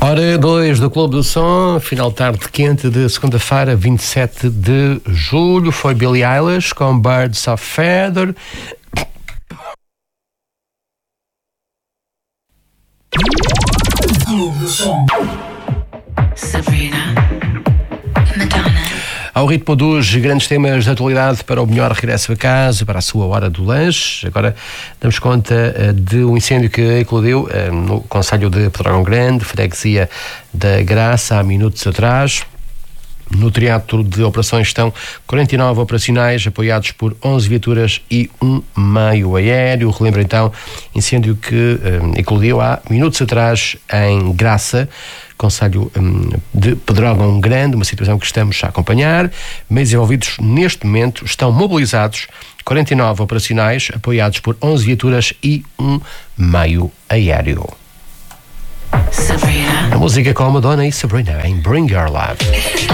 Hora 2 do Clube do Som, final de tarde quente de segunda-feira, 27 de julho. Foi Billie Eilish com Birds of Feather. Clube do Som. Sabrina, Madonna. Ao ritmo dos grandes temas de atualidade para o melhor regresso a casa, para a sua hora do lanche. Agora damos conta de um incêndio que eclodiu no concelho de Pedrógão Grande, freguesia da Graça, há minutos atrás. No teatro de operações estão 49 operacionais, apoiados por 11 viaturas e um meio aéreo. Relembro então, incêndio que eclodiu há minutos atrás em Graça, concelho de Pedrógão Grande, uma situação que estamos a acompanhar. Meios envolvidos neste momento estão mobilizados, 49 operacionais, apoiados por 11 viaturas e um meio aéreo. Sabrina. A música com a Madonna e Sabrina em Bring Your Love.